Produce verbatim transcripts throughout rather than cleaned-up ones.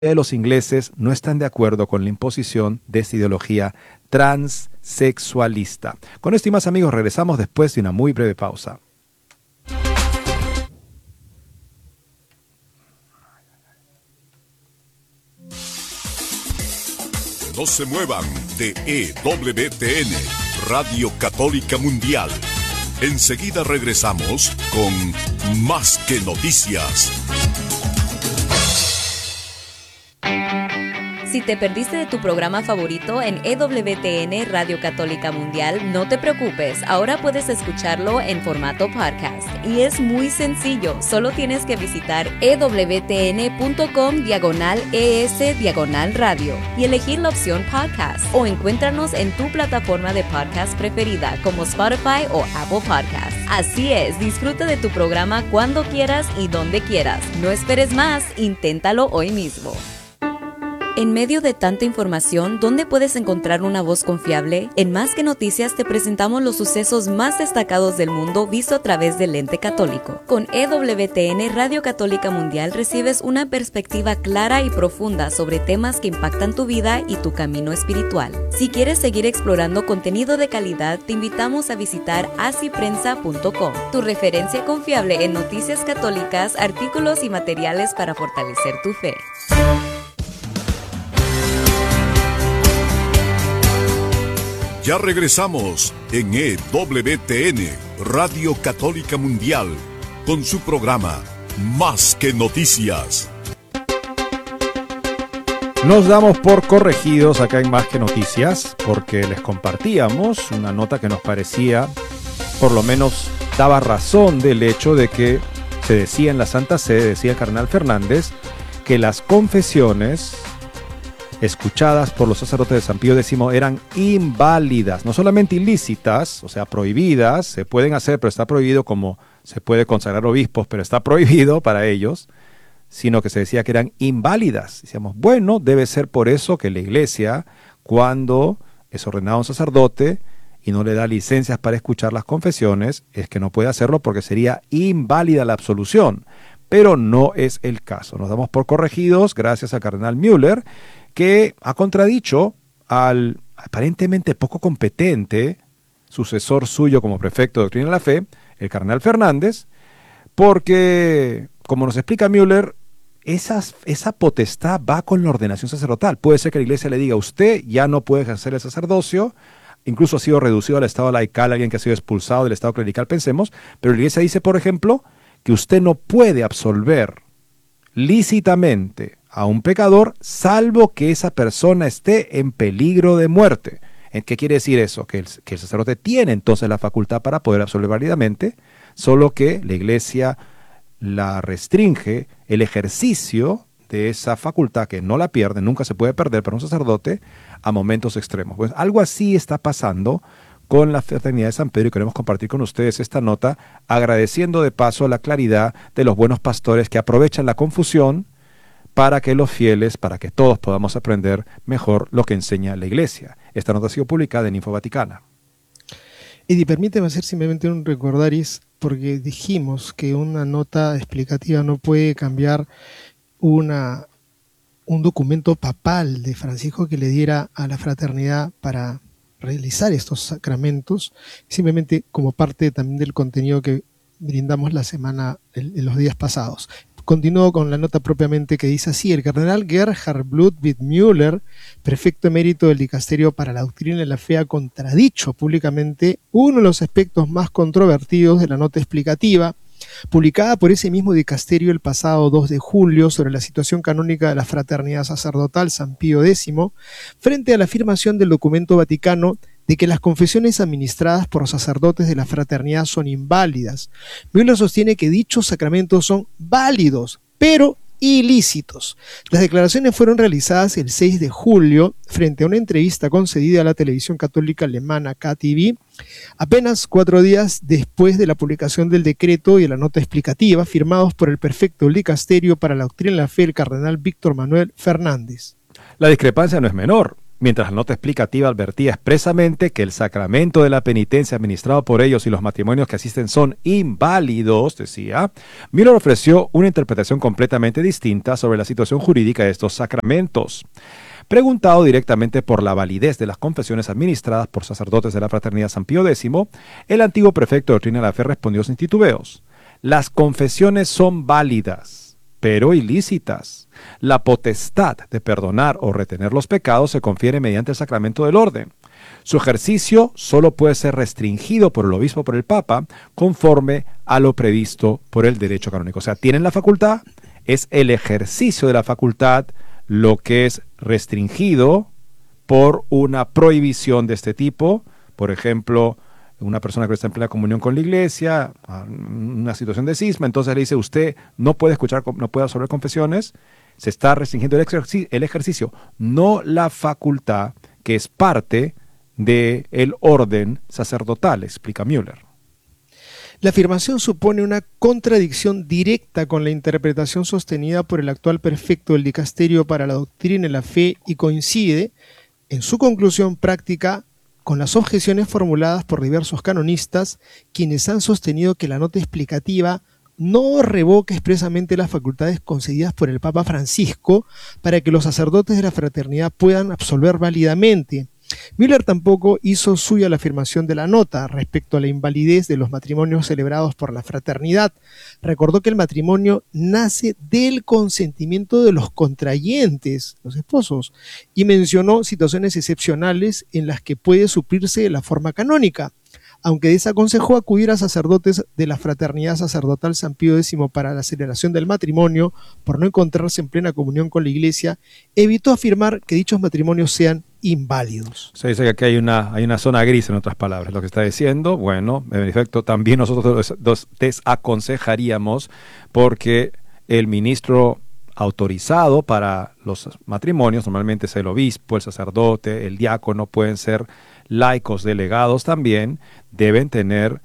de los ingleses no están de acuerdo con la imposición de esta ideología transsexualista. Con esto y más, amigos, regresamos después de una muy breve pausa. No se muevan de E W T N, Radio Católica Mundial. Enseguida regresamos con Más que Noticias. Si te perdiste de tu programa favorito en E W T N Radio Católica Mundial, no te preocupes, ahora puedes escucharlo en formato podcast. Y es muy sencillo, solo tienes que visitar ewtn.com diagonal ES diagonal radio y elegir la opción podcast. O encuéntranos en tu plataforma de podcast preferida como Spotify o Apple Podcasts. Así es, disfruta de tu programa cuando quieras y donde quieras. No esperes más, inténtalo hoy mismo. En medio de tanta información, ¿dónde puedes encontrar una voz confiable? En Más que Noticias te presentamos los sucesos más destacados del mundo visto a través del lente católico. Con E W T N Radio Católica Mundial recibes una perspectiva clara y profunda sobre temas que impactan tu vida y tu camino espiritual. Si quieres seguir explorando contenido de calidad, te invitamos a visitar así prensa punto com, tu referencia confiable en noticias católicas, artículos y materiales para fortalecer tu fe. Ya regresamos en E W T N, Radio Católica Mundial, con su programa Más que Noticias. Nos damos por corregidos acá en Más que Noticias, porque les compartíamos una nota que nos parecía, por lo menos daba razón del hecho de que se decía en la Santa Sede, decía el cardenal Fernández, que las confesiones escuchadas por los sacerdotes de San Pío X eran inválidas, no solamente ilícitas, o sea, prohibidas, se pueden hacer, pero está prohibido, como se puede consagrar obispos, pero está prohibido para ellos, sino que se decía que eran inválidas. Decíamos, bueno, debe ser por eso que la Iglesia, cuando es ordenado un sacerdote y no le da licencias para escuchar las confesiones, es que no puede hacerlo porque sería inválida la absolución. Pero no es el caso. Nos damos por corregidos gracias al cardenal Müller, que ha contradicho al aparentemente poco competente sucesor suyo como prefecto de Doctrina de la Fe, el cardenal Fernández, porque, como nos explica Müller, esas, esa potestad va con la ordenación sacerdotal. Puede ser que la Iglesia le diga, usted ya no puede ejercer el sacerdocio, incluso ha sido reducido al estado laical, alguien que ha sido expulsado del estado clerical, pensemos, pero la Iglesia dice, por ejemplo, que usted no puede absolver lícitamente a un pecador, salvo que esa persona esté en peligro de muerte. ¿Qué quiere decir eso? Que el, que el sacerdote tiene entonces la facultad para poder absolver válidamente, solo que la Iglesia la restringe el ejercicio de esa facultad, que no la pierde, nunca se puede perder para un sacerdote, a momentos extremos. Pues algo así está pasando con la Fraternidad de San Pedro y queremos compartir con ustedes esta nota, agradeciendo de paso la claridad de los buenos pastores que aprovechan la confusión para que los fieles, para que todos podamos aprender mejor lo que enseña la Iglesia. Esta nota ha sido publicada en Info Vaticana. Eddie, permíteme hacer simplemente un recordaris, porque dijimos que una nota explicativa no puede cambiar una, un documento papal de Francisco que le diera a la fraternidad para realizar estos sacramentos, simplemente como parte también del contenido que brindamos la semana, en los días pasados. Continúo con la nota propiamente que dice así: el cardenal Gerhard Ludwig Müller, prefecto emérito del Dicasterio para la Doctrina de la Fe, ha contradicho públicamente uno de los aspectos más controvertidos de la nota explicativa, publicada por ese mismo dicasterio el pasado dos de julio sobre la situación canónica de la fraternidad sacerdotal San Pío X, frente a la afirmación del documento vaticano de que las confesiones administradas por sacerdotes de la fraternidad son inválidas. Müller sostiene que dichos sacramentos son válidos, pero ilícitos. Las declaraciones fueron realizadas el seis de julio frente a una entrevista concedida a la televisión católica alemana K T V, apenas cuatro días después de la publicación del decreto y de la nota explicativa firmados por el prefecto del Dicasterio para la Doctrina de la Fe, el cardenal Víctor Manuel Fernández. La discrepancia no es menor. mientras la nota explicativa advertía expresamente que el sacramento de la penitencia administrado por ellos y los matrimonios que asisten son inválidos, decía, Müller ofreció una interpretación completamente distinta sobre la situación jurídica de estos sacramentos. Preguntado directamente por la validez de las confesiones administradas por sacerdotes de la Fraternidad San Pío X, el antiguo prefecto de doctrina de la fe respondió sin titubeos: las confesiones son válidas, pero ilícitas. La potestad de perdonar o retener los pecados se confiere mediante el sacramento del orden. Su ejercicio solo puede ser restringido por el obispo o por el papa conforme a lo previsto por el derecho canónico. O sea, tienen la facultad, es el ejercicio de la facultad lo que es restringido por una prohibición de este tipo. Por ejemplo, una persona que está en plena comunión con la iglesia, una situación de cisma, entonces le dice: usted no puede escuchar, no puede absorber confesiones. Se está restringiendo el ejercicio, el ejercicio, no la facultad, que es parte del orden sacerdotal, explica Müller. La afirmación supone una contradicción directa con la interpretación sostenida por el actual prefecto del Dicasterio para la Doctrina y la Fe y coincide, en su conclusión práctica, con las objeciones formuladas por diversos canonistas, quienes han sostenido que la nota explicativa no revoca expresamente las facultades concedidas por el Papa Francisco para que los sacerdotes de la fraternidad puedan absolver válidamente. Müller tampoco hizo suya la afirmación de la nota respecto a la invalidez de los matrimonios celebrados por la fraternidad. Recordó que el matrimonio nace del consentimiento de los contrayentes, los esposos, y mencionó situaciones excepcionales en las que puede suplirse la forma canónica. Aunque desaconsejó acudir a sacerdotes de la Fraternidad Sacerdotal San Pío X para la celebración del matrimonio, por no encontrarse en plena comunión con la Iglesia, evitó afirmar que dichos matrimonios sean inválidos. Se dice que aquí hay una, hay una zona gris, en otras palabras, lo que está diciendo. Bueno, en efecto, también nosotros los desaconsejaríamos, porque el ministro autorizado para los matrimonios normalmente es el obispo, el sacerdote, el diácono, pueden ser laicos delegados también, deben tener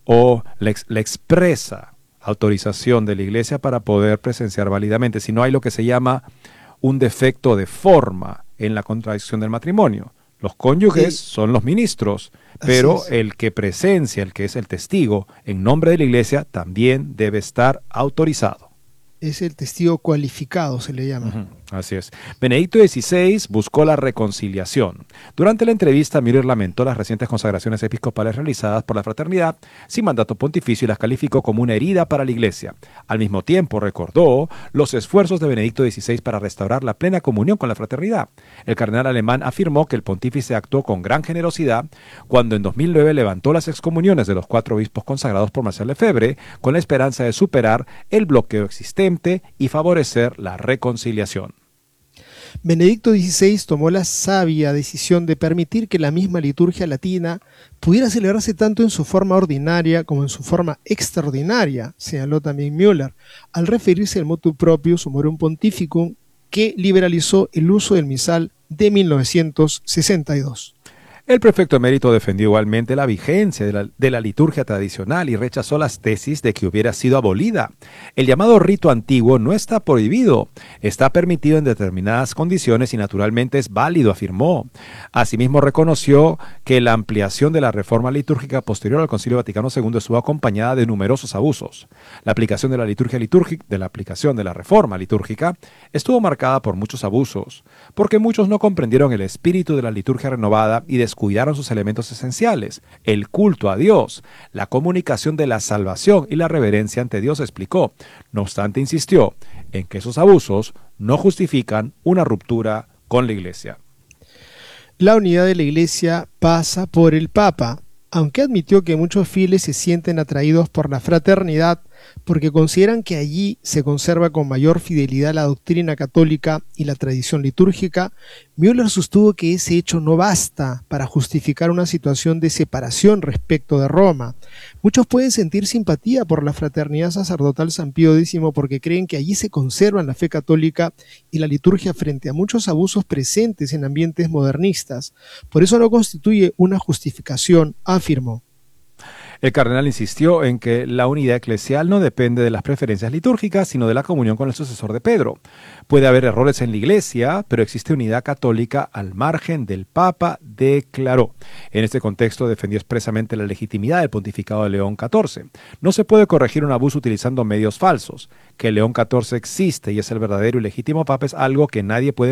o la, ex, la expresa autorización de la iglesia para poder presenciar válidamente. Si no hay lo que se llama un defecto de forma en la contradicción del matrimonio. Los cónyuges sí. son los ministros, pero el que presencia, el que es el testigo en nombre de la iglesia, también debe estar autorizado. Es el testigo cualificado, se le llama. Uh-huh. Así es. Benedicto dieciséis buscó la reconciliación. Durante la entrevista, Müller lamentó las recientes consagraciones episcopales realizadas por la fraternidad sin mandato pontificio y las calificó como una herida para la Iglesia. Al mismo tiempo, recordó los esfuerzos de Benedicto dieciséis para restaurar la plena comunión con la fraternidad. El cardenal alemán afirmó que el pontífice actuó con gran generosidad cuando en dos mil nueve levantó las excomuniones de los cuatro obispos consagrados por Marcel Lefebvre con la esperanza de superar el bloqueo existente y favorecer la reconciliación. Benedicto dieciséis tomó la sabia decisión de permitir que la misma liturgia latina pudiera celebrarse tanto en su forma ordinaria como en su forma extraordinaria, señaló también Müller, al referirse al motu proprio Summorum Pontificum, que liberalizó el uso del misal de mil novecientos sesenta y dos. El prefecto emérito defendió igualmente la vigencia de la, de la liturgia tradicional y rechazó las tesis de que hubiera sido abolida. El llamado rito antiguo no está prohibido, está permitido en determinadas condiciones y naturalmente es válido, afirmó. Asimismo reconoció que la ampliación de la reforma litúrgica posterior al Concilio Vaticano segundo estuvo acompañada de numerosos abusos. La aplicación de la liturgia litúrgica, de la aplicación de la reforma litúrgica, estuvo marcada por muchos abusos, porque muchos no comprendieron el espíritu de la liturgia renovada y de cuidaron sus elementos esenciales, el culto a Dios, la comunicación de la salvación y la reverencia ante Dios, explicó. No obstante, insistió en que esos abusos no justifican una ruptura con la Iglesia. La unidad de la Iglesia pasa por el Papa, aunque admitió que muchos fieles se sienten atraídos por la fraternidad porque consideran que allí se conserva con mayor fidelidad la doctrina católica y la tradición litúrgica. Müller sostuvo que ese hecho no basta para justificar una situación de separación respecto de Roma. Muchos pueden sentir simpatía por la fraternidad sacerdotal San Pío X porque creen que allí se conservan la fe católica y la liturgia frente a muchos abusos presentes en ambientes modernistas. Por eso no constituye una justificación, afirmó. El cardenal insistió en que la unidad eclesial no depende de las preferencias litúrgicas, sino de la comunión con el sucesor de Pedro. Puede haber errores en la Iglesia, pero existe unidad católica al margen del Papa, declaró. En este contexto defendió expresamente la legitimidad del pontificado de León catorce. No se puede corregir un abuso utilizando medios falsos. Que León catorce existe y es el verdadero y legítimo Papa es algo que nadie puede